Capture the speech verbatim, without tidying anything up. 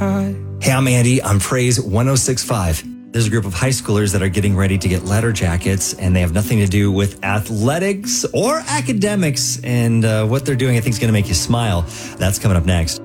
high. Hey, I'm Andy. I'm Praise one oh six point five. There's a group of high schoolers that are getting ready to get letter jackets, and they have nothing to do with athletics or academics. And uh, what they're doing, I think, is going to make you smile. That's coming up next.